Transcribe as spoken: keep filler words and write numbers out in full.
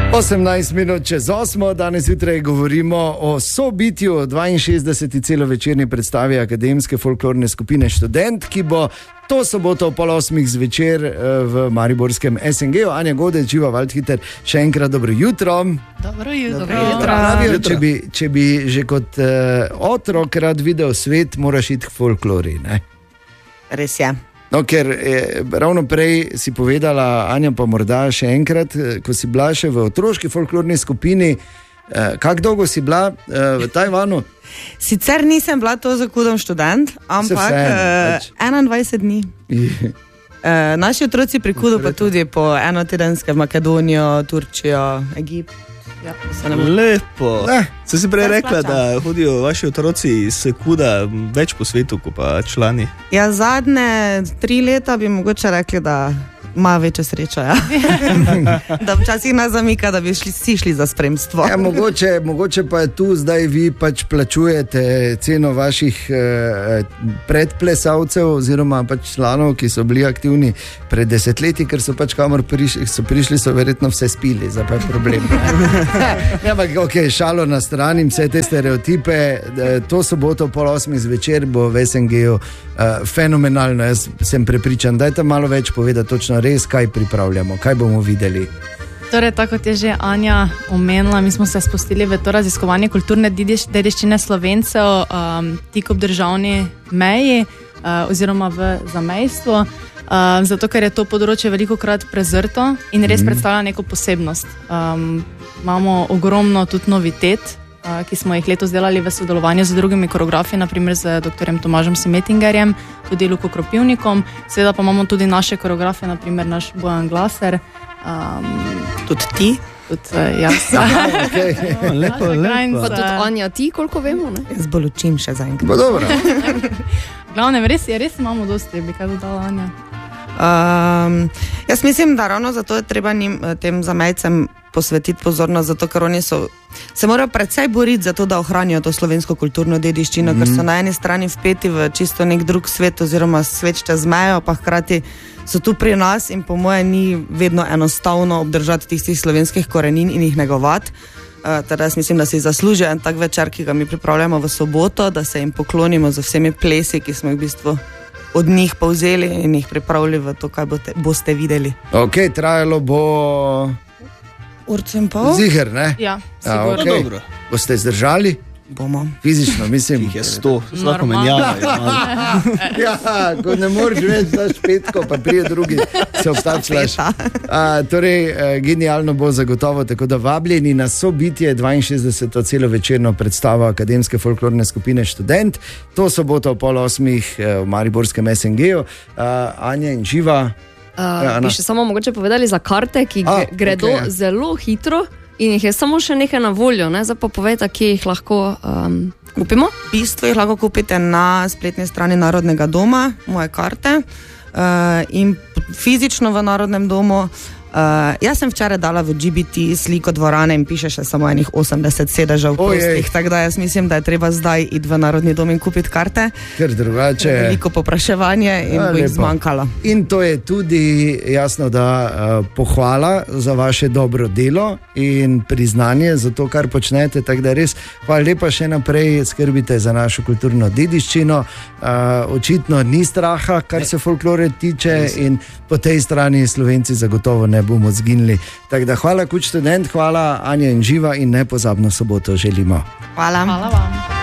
osemnajst minut čez osmo, danes jutraj govorimo o sobitju dvainšestdeseti celovečerni predstavi akademske folklorne skupine Študent, ki bo to soboto ob pol osmih zvečer v mariborskem es en ge-u. Anja Godec, Živa Valdhiter, še enkrat dobro jutro. Dobro jutro. Dobro jutro. Pravijo, če, bi, če bi že kot uh, otrok rad videl svet, moraš iti k folklori, ne? Res je. No, ker je, ravno prej si povedala, Anja, pa morda še enkrat, ko si bila še v otroški folklorni skupini, eh, kako dolgo si bila eh, v Tajvanu? Sicer nisem bila to zakudom študent, ampak eh, enaindvajset dni. eh, naši otroci pri kudu pa tudi po enotedenske v Makedonijo, Turčijo, Egipt. Ja, lepo. Eh, Se si prej rekla, da hodijo vaši otroci iz kuda več po svetu, kot pa člani? Ja, zadnje tri leta bi mogoče rekli, da ima večjo srečo, ja. Da včasih nas zamika, da bi šli, si šli za spremstvo. Ja, mogoče, mogoče pa je tu zdaj vi pač plačujete ceno vaših eh, predplesalcev oziroma pač članov, ki so bili aktivni pred desetletji, ker so pač kamor prišli, so prišli, so verjetno vse spili, za pa je problem. Ja, ampak ok, šalo na strani, vse te stereotipe, to soboto pol osmih zvečer bo v es en ge-u eh, fenomenalno, jaz sem prepričan. Dajte malo več povedati točno res, kaj pripravljamo, kaj bomo videli. Torej, tako kot je že Anja omenila, mi smo se spustili v to raziskovanje kulturne dediščine Slovencev um, tik ob državni meji uh, oziroma v zamejstvu, um, zato ker je to področje velikokrat prezrto in res mm. predstavlja neko posebnost. Um, imamo ogromno tudi novitet, uh, ki smo jih letos delali v sodelovanju z drugimi koreografi, naprimer z doktorjem Tomažem Simetingerjem, tudi Luko Kropivnikom, seveda pa imamo tudi naše koreografe, naprimer naš Bojan Glaser, um, tudi ti, tudi uh, jaz. Okay. No, lepo, lepo. Pa tudi Anja, ti, koliko vemo, ne? Jaz bolj učim še za enkrat. Bo dobro. Glavnem, res, res imamo dosti, bi kaj dodala Anja. Um, jaz mislim, da ravno zato je treba njim, tem zamejcem posvetiti pozornost, zato ker oni so, se morajo predvsej boriti za to, da ohranijo to slovensko kulturno dediščino, mm. ker so na eni strani vpeti v čisto nek drug svet oziroma svet čez mejo, pa hkrati so tu pri nas in po moje ni vedno enostavno obdržati tistih slovenskih korenin in jih negovati. Uh, teda jaz mislim, da si zaslužijo en tak večer, ki ga mi pripravljamo v soboto, da se jim poklonimo z vsemi plesi, ki smo jih v bistvu od njih povzeli in jih pripravili v to, kaj boste, boste videli. Ok, trajalo bo... Urco in pol? Ziher, ne? Ja, sigurno. Okay. Dobro. Boste zdržali? Bomo. Fizično, mislim. Jih je sto, vsako menjava. Ja, ko ne moreš več, daš petko, pa prije drugi se obtačlaš. Torej, genialno bo zagotovo, tako da vabljeni na sobitje dvainšestdeseto celovečerno predstavo akademske folklorne skupine Študent. To soboto pol osmih v mariborskem es en ge-u. Anja in Živa. Uh, ja, bi še samo mogoče povedali za karte, ki A, gredo okay. zelo hitro in jih je samo še nekaj na voljo, ne? Zdaj pa povejte, kje jih lahko um, kupimo. V bistvu jih lahko kupite na spletni strani Narodnega doma, moje karte, uh, in fizično v Narodnem domu. Uh, jaz sem včeraj dala v G B T sliko dvorane in piše še samo enih osemdeset sedežev prostih, tako da jaz mislim, da je treba zdaj iti v Narodni dom in kupiti karte. Ker drugače... Veliko popraševanje in bo jih zmanjkalo. In to je tudi jasno, da uh, pohvala za vaše dobro delo in priznanje za to, kar počnete, tako da res hvala lepa, še naprej skrbite za našo kulturno dediščino. Uh, očitno ni straha, kar se folklore tiče in po tej strani Slovenci zagotovo ne bomo zginili. Tako da hvala Kud Študent, hvala Anja in Živa in nepozabno soboto želimo. Hvala. Hvala vam.